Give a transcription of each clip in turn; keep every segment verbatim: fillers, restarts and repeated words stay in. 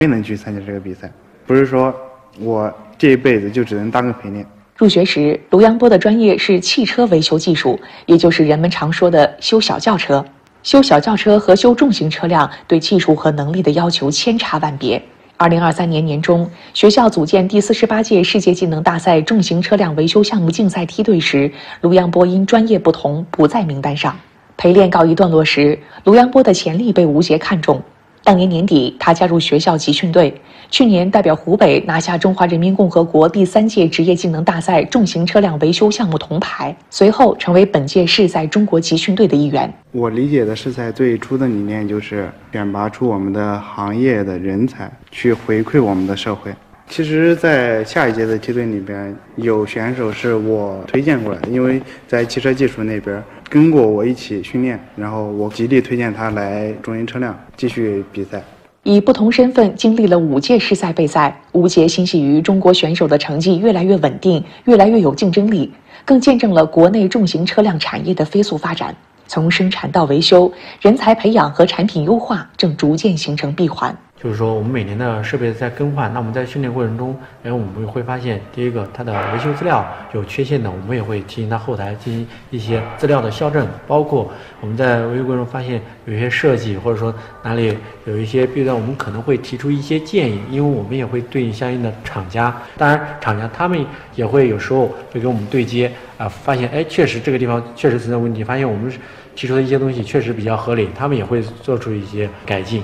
没能去参加这个比赛，不是说我这一辈子就只能当个陪练。 入学时，卢阳波的专业是汽车维修技术，也就是人们常说的修小轿车。修小轿车和修重型车辆对技术和能力的要求千差万别。二零二三年年中，学校组建第四十八届世界技能大赛重型车辆维修项目竞赛梯队时，卢阳波因专业不同不在名单上。陪练告一段落时，卢阳波的潜力被吴杰看中。当年年底，他加入学校集训队，去年代表湖北拿下中华人民共和国第三届职业技能大赛重型车辆维修项目铜牌，随后成为本届世赛中国集训队的一员。 我理解的世赛最初的理念就是选拔出我们的行业的人才，去回馈我们的社会。其实在下一届的梯队里边，有选手是我推荐过来的，因为在汽车技术那边跟过我一起训练，然后我极力推荐他来重型车辆继续比赛。 以不同身份经历了五届世赛备赛，吴杰欣喜于中国选手的成绩越来越稳定，越来越有竞争力，更见证了国内重型车辆产业的飞速发展。从生产到维修，人才培养和产品优化正逐渐形成闭环。 就是说，我们每年的设备在更换，那我们在训练过程中，哎，我们会发现，第一个，它的维修资料有缺陷的，我们也会提醒它后台进行一些资料的校正，包括我们在维修过程中发现有一些设计或者说哪里有一些弊端，我们可能会提出一些建议，因为我们也会对应相应的厂家，当然厂家他们也会有时候会跟我们对接啊、呃，发现哎，确实这个地方确实存在问题，发现我们提出的一些东西确实比较合理，他们也会做出一些改进。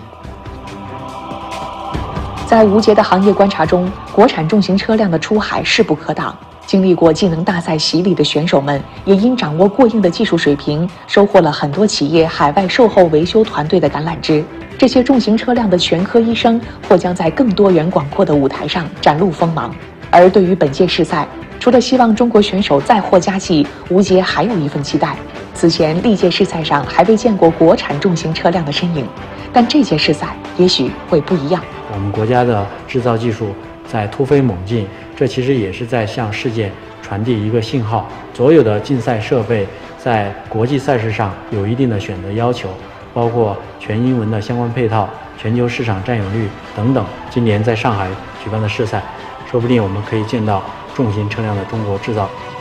在吴杰的行业观察中，国产重型车辆的出海势不可挡。经历过技能大赛洗礼的选手们，也因掌握过硬的技术水平，收获了很多企业海外售后维修团队的橄榄枝。这些重型车辆的全科医生或将在更多元广阔的舞台上展露锋芒。而对于本届世赛，除了希望中国选手再获佳绩，吴杰还有一份期待。此前历届世赛上还未见过国产重型车辆的身影，但这届世赛也许会不一样。 我们国家的制造技术在突飞猛进，这其实也是在向世界传递一个信号。所有的竞赛设备在国际赛事上有一定的选择要求，包括全英文的相关配套、全球市场占有率等等。今年在上海举办的世赛，说不定我们可以见到重型车辆的中国制造。